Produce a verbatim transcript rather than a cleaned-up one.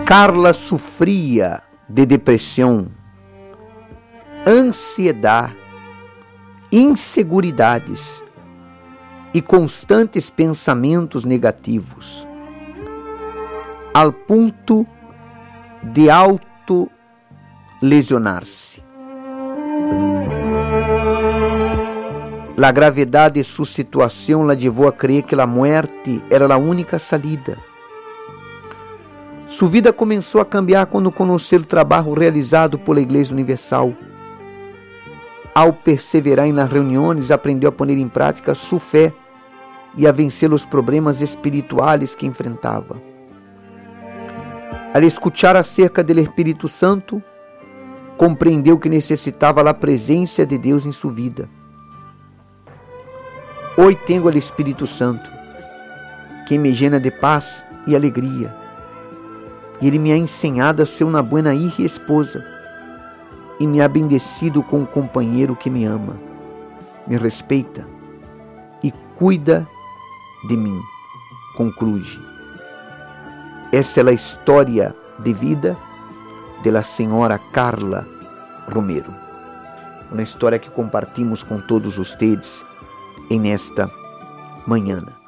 Carla sofria de depressão, ansiedade, inseguridades e constantes pensamentos negativos, ao ponto de auto-lesionar-se. La gravedade de sua situação la llevou a crer que a morte era a única salida. Sua vida começou a cambiar quando conheceu o trabalho realizado pela Igreja Universal. Ao perseverar nas reuniões, aprendeu a pôr em prática sua fé e a vencer os problemas espirituais que enfrentava. Al escuchar acerca do Espírito Santo, compreendeu que necessitava a presença de Deus em sua vida. Hoje tenho o Espírito Santo, que me llena de paz e alegria. E Ele me ha ensinado a ser uma boa hija e esposa, e me ha bendecido com um companheiro que me ama, me respeita e cuida de mim. Conclui. Essa é a história de vida da senhora Carla Romero. Uma história que compartimos com todos vocês em esta manhã.